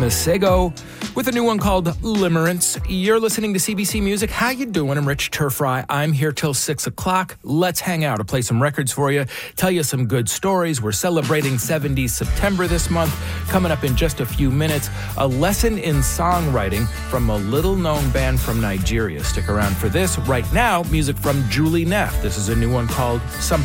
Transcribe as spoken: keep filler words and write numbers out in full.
Masego with a new one called Limerence. You're listening to C B C Music. How you doing? I'm Rich Turfry. I'm here till six o'clock. Let's hang out. I'll play some records for you, tell you some good stories. We're celebrating seventies September this month. Coming up in just a few minutes, a lesson in songwriting from a little-known band from Nigeria. Stick around for this. Right now, music from Julie Neff. This is a new one called Some